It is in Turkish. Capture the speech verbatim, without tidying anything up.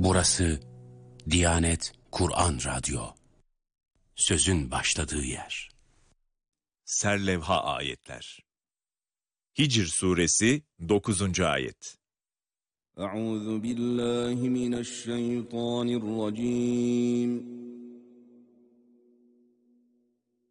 Burası Diyanet Kur'an Radyo. Sözün başladığı yer. Serlevha ayetler. Hicr suresi dokuzuncu ayet. Euzu billahi mineşşeytanirracim.